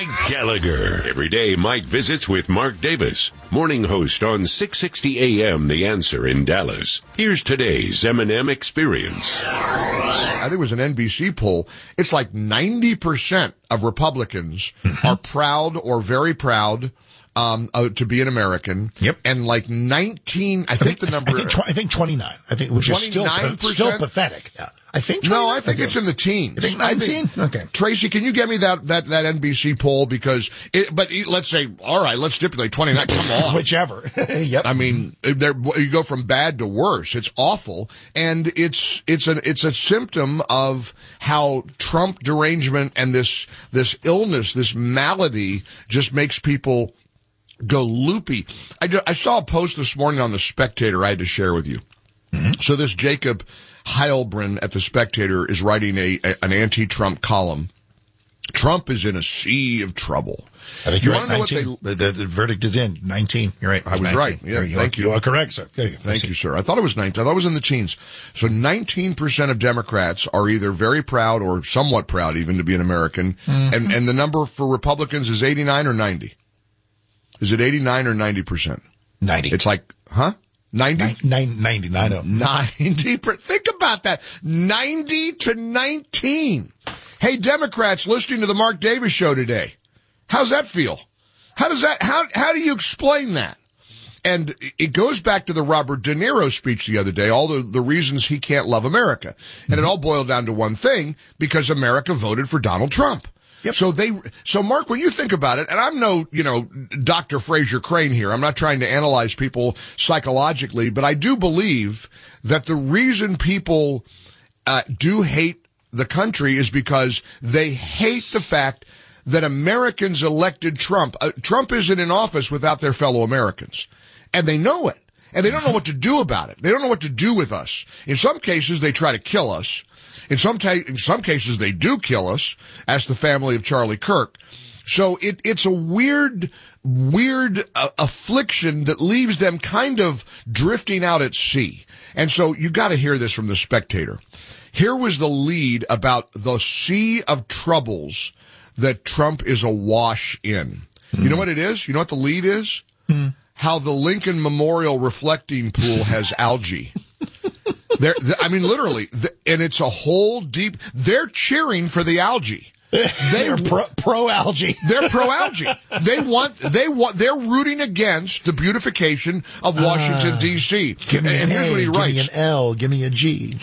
Mike Gallagher. Every day, Mike visits with Mark Davis, morning host on 660 AM The Answer in Dallas. Here's today's M&M Experience. I think it was an NBC poll. It's like 90% of Republicans are proud or very proud to be an American. Yep. And like 19, I think the number... I think 29. I think, which is still pathetic. Yeah. I think 29. No, I think it's in the teens. You think 19? Okay. Tracy, can you get me that NBC poll? Because let's say, all right, let's stipulate 29. Come on. Whichever. Yep. I mean, you go from bad to worse. It's awful. And it's a symptom of how Trump derangement and this illness, this malady just makes people go loopy. I saw a post this morning on The Spectator I had to share with you. Mm-hmm. So this Jacob Heilbrunn at The Spectator is writing an anti-Trump column. Trump is in a sea of trouble. I think you're right. 19. The verdict is in 19. You're right. I was 19. Right. Yeah, thank you. You are correct, sir. Thank you, sir. I thought it was 19. I thought it was in the teens. So 19% of Democrats are either very proud or somewhat proud even to be an American. Mm-hmm. And the number for Republicans is 89 or 90. Is it 89 or 90%? 90. It's like, huh? 90? 90. 90. Think about that. 90 to 19. Hey, Democrats listening to the Mark Davis show today. How's that feel? How do you explain that? And it goes back to the Robert De Niro speech the other day, all the reasons he can't love America. And it all boiled down to one thing, because America voted for Donald Trump. Yep. So Mark, when you think about it, and I'm no, Dr. Fraser Crane here. I'm not trying to analyze people psychologically, but I do believe that the reason people, do hate the country is because they hate the fact that Americans elected Trump. Trump isn't in office without their fellow Americans. And they know it. And they don't know what to do about it. They don't know what to do with us. In some cases, they try to kill us. In some cases, they do kill us, as the family of Charlie Kirk. So it's a weird affliction that leaves them kind of drifting out at sea. And so you got to hear this from The Spectator. Here was the lead about the sea of troubles that Trump is awash in. You know what it is? You know what the lead is? How the Lincoln Memorial reflecting pool has algae. Literally, and it's a whole deep, they're cheering for the algae. They're pro-algae. They're pro-algae. They're rooting against the beautification of Washington, D.C. Give me and here's what he writes. Give me an L, give me a G.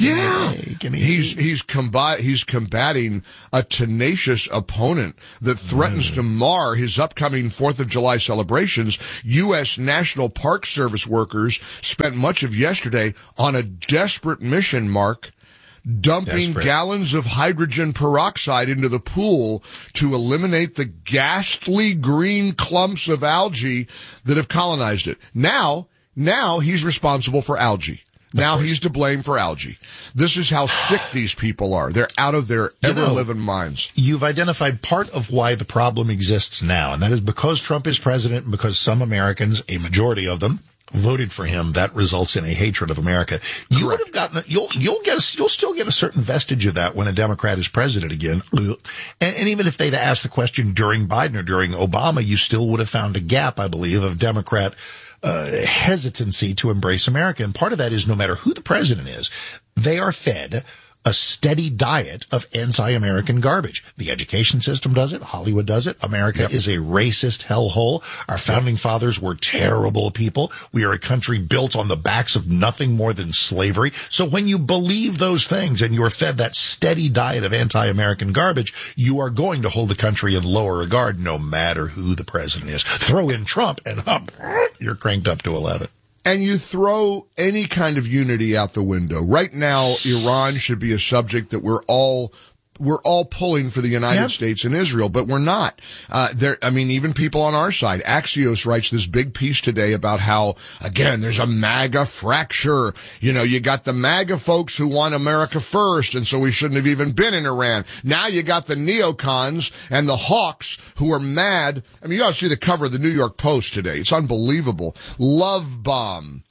He's combating a tenacious opponent that threatens to mar his upcoming 4th of July celebrations. U.S. National Park Service workers spent much of yesterday on a desperate mission, Mark, dumping gallons of hydrogen peroxide into the pool to eliminate the ghastly green clumps of algae that have colonized it. Now he's responsible for algae. Now he's to blame for algae. This is how sick these people are. They're out of their ever-living minds. You've identified part of why the problem exists now, and that is because Trump is president and because some Americans, a majority of them, voted for him. That results in a hatred of America. You would have gotten, you'll still get a certain vestige of that when a Democrat is president again. And even if they'd asked the question during Biden or during Obama, you still would have found a gap, I believe, of Democrat hesitancy to embrace America. And part of that is no matter who the president is, they are fed a steady diet of anti-American garbage. The education system does it. Hollywood does it. America is a racist hellhole. Our founding fathers were terrible people. We are a country built on the backs of nothing more than slavery. So when you believe those things and you're fed that steady diet of anti-American garbage, you are going to hold the country in lower regard no matter who the president is. Throw in Trump and you're cranked up to 11. And you throw any kind of unity out the window. Right now, Iran should be a subject that we're all pulling for the United States and Israel, but we're not. Even people on our side. Axios writes this big piece today about how, again, there's a MAGA fracture. You got the MAGA folks who want America first, and so we shouldn't have even been in Iran. Now you got the neocons and the hawks who are mad. You ought to see the cover of the New York Post today. It's unbelievable. Love bomb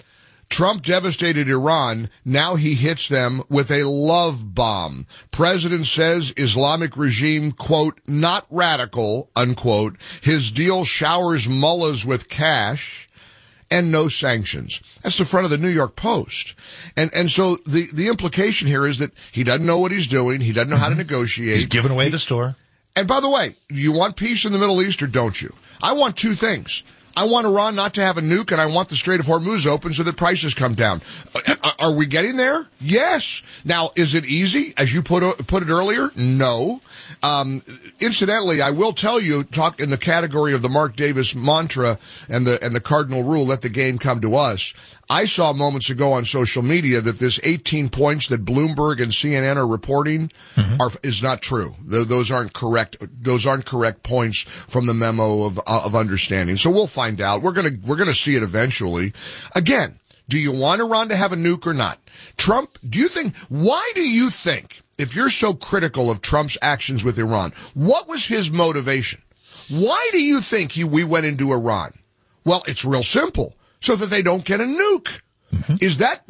Trump devastated Iran. Now he hits them with a love bomb. President says Islamic regime, quote, not radical, unquote. His deal showers mullahs with cash and no sanctions. That's the front of the New York Post. And so the implication here is that he doesn't know what he's doing. He doesn't know how to negotiate. He's giving away the store. And by the way, you want peace in the Middle East or don't you? I want two things. I want Iran not to have a nuke, and I want the Strait of Hormuz open so that prices come down. Are we getting there? Yes. Now, is it easy, as you put it earlier? No. Incidentally, I will tell you, talk in the category of the Mark Davis mantra and the cardinal rule, let the game come to us. I saw moments ago on social media that this 18 points that Bloomberg and CNN are reporting is not true. Those aren't correct. Those aren't correct points from the memo of understanding. So we'll find out. We're gonna see it eventually. Again, do you want Iran to have a nuke or not? Trump, why do you think, if you're so critical of Trump's actions with Iran, what was his motivation? Why do you think we went into Iran? Well, it's real simple. So that they don't get a nuke. Is that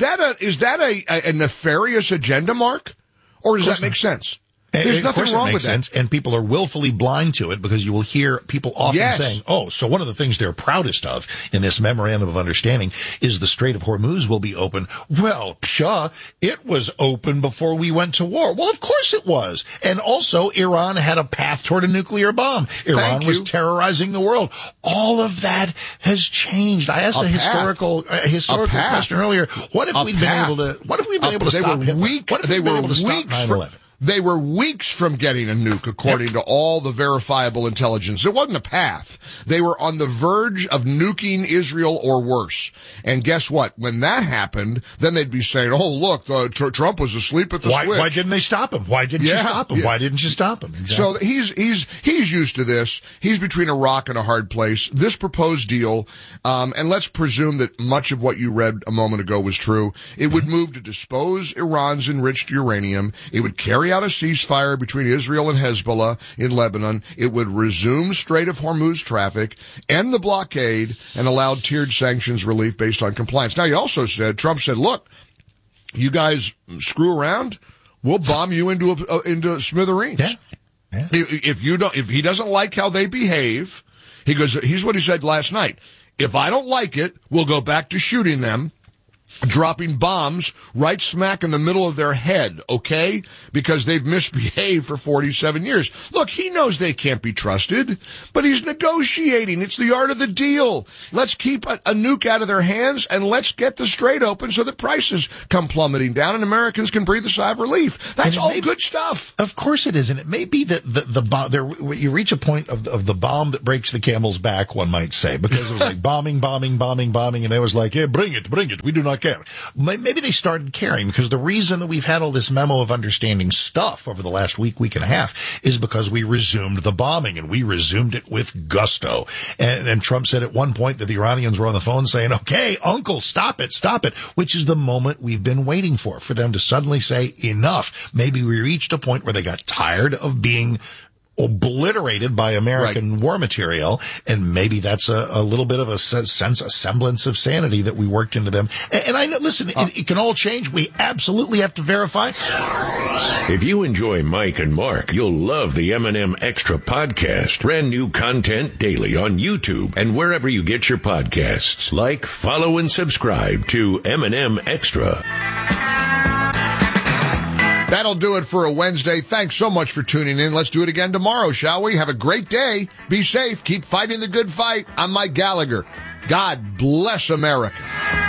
a nefarious agenda, Mark? Or does that make sense? There's nothing wrong with that. And people are willfully blind to it because you will hear people often saying, oh, so one of the things they're proudest of in this memorandum of understanding is the Strait of Hormuz will be open. Well, pshaw, it was open before we went to war. Well, of course it was. And also, Iran had a path toward a nuclear bomb. Iran was terrorizing the world. All of that has changed. I asked a historical question earlier. What if we'd been able to stop him? They were weeks 9/11. They were weeks from getting a nuke, according to all the verifiable intelligence. It wasn't a path. They were on the verge of nuking Israel or worse. And guess what? When that happened, then they'd be saying, oh, look, Trump was asleep at the switch. Why didn't they stop him? Why didn't you stop him? Why didn't you stop him? So Exactly. he's used to this. He's between a rock and a hard place. This proposed deal, and let's presume that much of what you read a moment ago was true. It would move to dispose Iran's enriched uranium. It would carry out a ceasefire between Israel and Hezbollah in Lebanon. It would resume Strait of Hormuz traffic, end the blockade, and allow tiered sanctions relief based on compliance. Now, Trump said, look, you guys screw around, we'll bomb you into smithereens. Yeah. If he doesn't like how they behave, he goes, here's what he said last night. If I don't like it, we'll go back to shooting them, dropping bombs right smack in the middle of their head, okay? Because they've misbehaved for 47 years. Look, he knows they can't be trusted, but he's negotiating. It's the art of the deal. Let's keep a nuke out of their hands, and let's get the strait open so that prices come plummeting down and Americans can breathe a sigh of relief. That's all good stuff. Of course it is, and it may be that the bomb, you reach a point of the bomb that breaks the camel's back, one might say, because it was like bombing, and they was like, yeah, bring it. We do not care. Maybe they started caring because the reason that we've had all this memo of understanding stuff over the last week and a half is because we resumed the bombing, and we resumed it with gusto. And Trump said at one point that the Iranians were on the phone saying, okay, uncle, stop it, which is the moment we've been waiting for them to suddenly say enough. Maybe we reached a point where they got tired of being obliterated by American war material, and maybe that's a little bit of a semblance of sanity that we worked into them. And I know, listen, it can all change. We absolutely have to verify. If you enjoy Mike and Mark, you'll love the M&M Extra podcast. Brand new content daily on YouTube and wherever you get your podcasts. Like, follow, and subscribe to M&M Extra. That'll do it for a Wednesday. Thanks so much for tuning in. Let's do it again tomorrow, shall we? Have a great day. Be safe. Keep fighting the good fight. I'm Mike Gallagher. God bless America.